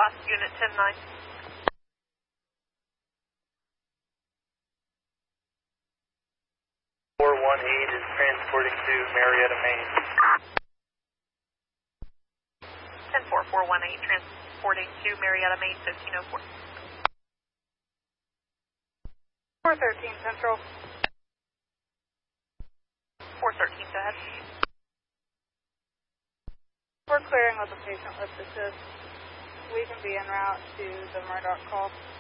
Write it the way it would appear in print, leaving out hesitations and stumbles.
Unit 10-9. 418 is transporting to Marietta, Maine. 10-4, 418, transporting to Marietta, Maine, 1504. 413 Central. 413, go ahead. We're clearing with the patient with assist. We can be en route to the Murdoch call.